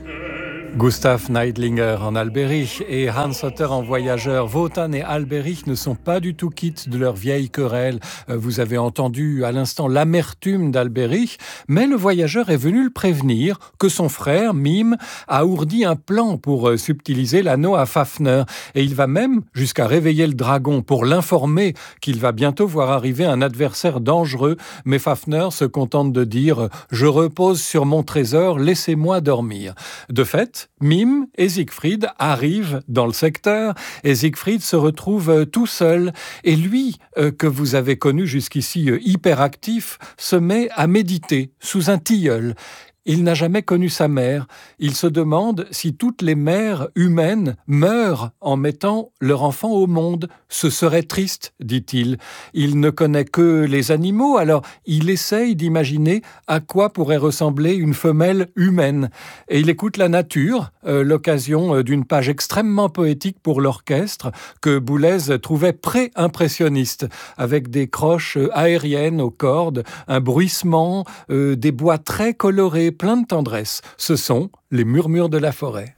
Gustav Neidlinger en Albérich et Hans Otter en voyageur. Wotan et Albérich ne sont pas du tout quittes de leur vieille querelle. Vous avez entendu à l'instant l'amertume d'Albérich, mais le voyageur est venu le prévenir que son frère, Mime, a ourdi un plan pour subtiliser l'anneau à Fafner. Et il va même jusqu'à réveiller le dragon pour l'informer qu'il va bientôt voir arriver un adversaire dangereux. Mais Fafner se contente de dire « Je repose sur mon trésor, laissez-moi dormir ». De fait, Mime et Siegfried arrivent dans le secteur et Siegfried se retrouve tout seul. Et lui, que vous avez connu jusqu'ici hyperactif, se met à méditer sous un tilleul. Il n'a jamais connu sa mère. Il se demande si toutes les mères humaines meurent en mettant leur enfant au monde. Ce serait triste, dit-il. Il ne connaît que les animaux, alors il essaye d'imaginer à quoi pourrait ressembler une femelle humaine. Et il écoute la nature, l'occasion d'une page extrêmement poétique pour l'orchestre que Boulez trouvait pré-impressionniste, avec des croches aériennes aux cordes, un bruissement, des bois très colorés, plein de tendresse. Ce sont les murmures de la forêt.